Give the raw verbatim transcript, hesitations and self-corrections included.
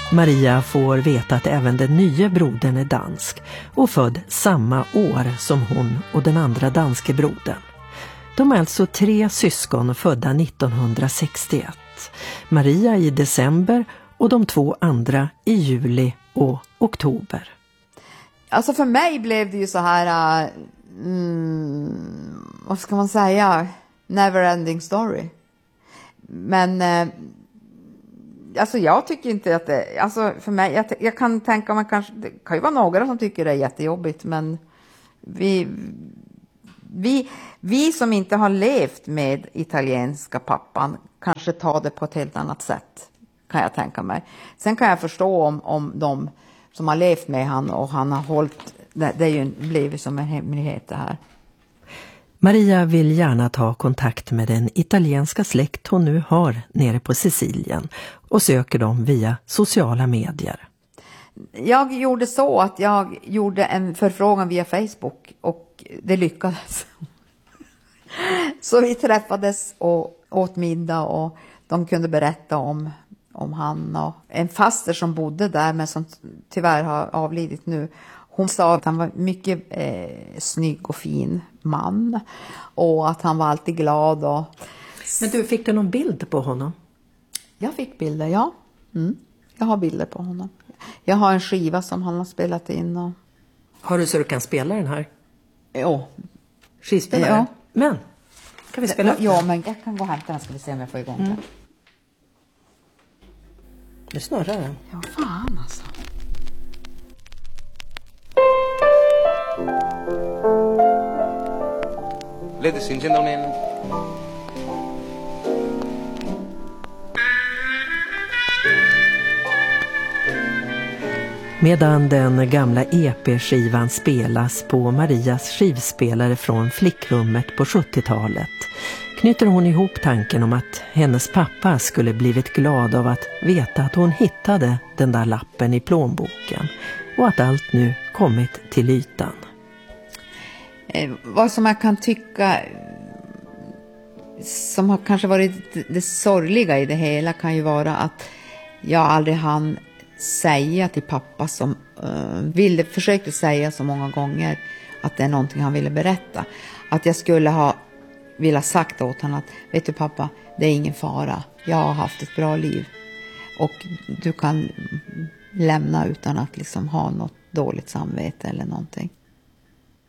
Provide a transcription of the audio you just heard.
Maria får veta att även den nya brodern är dansk och född samma år som hon och den andra danske brodern. De är alltså tre syskon födda nittonhundrasextioett. Maria i december och de två andra i juli och oktober. Alltså för mig blev det ju så här, uh, mm, vad ska man säga, never ending story. Men uh, alltså jag tycker inte att det, alltså för mig, jag, jag kan tänka man kanske, det kan ju vara några som tycker det är jättejobbigt, men vi, vi, vi som inte har levt med italienska pappan kanske tar det på ett helt annat sätt, kan jag tänka mig. Sen kan jag förstå om, om de som har levt med han och han har hållit, det, det är ju blivit som en hemlighet det här. Maria vill gärna ta kontakt med den italienska släkt hon nu har nere på Sicilien och söker dem via sociala medier. Jag gjorde så att jag gjorde en förfrågan via Facebook och det lyckades. Så vi träffades och åt middag och de kunde berätta om, om han och en faster som bodde där men som tyvärr har avlidit nu. Hon sa att han var mycket eh, snygg och fin man och att han var alltid glad. Och... Men du, fick du någon bild på honom? Jag fick bilder, ja. Mm. Jag har bilder på honom. Jag har en skiva som han har spelat in. Och... Har du så du kan spela den här? Jo. Skivspelare? Ja. Men, kan vi spela upp Ja, den? men jag kan gå och hämta den, ska vi se om jag får igång den. Mm. Nu snurrar den. Ja, fan alltså. Ladies and gentlemen. Medan den gamla E P-skivan spelas på Marias skivspelare från flickrummet på sjuttiotalet knyter hon ihop tanken om att hennes pappa skulle blivit glad av att veta att hon hittade den där lappen i plånboken och att allt nu kommit till ytan. Eh, vad som jag kan tycka som har kanske varit det, det sorgliga i det hela kan ju vara att jag aldrig hann säga till pappa som uh, ville, försökte säga så många gånger att det är någonting han ville berätta. Att jag skulle ha velat sagt åt honom att vet du pappa, det är ingen fara. Jag har haft ett bra liv. Och du kan lämna utan att liksom ha något dåligt samvete eller någonting.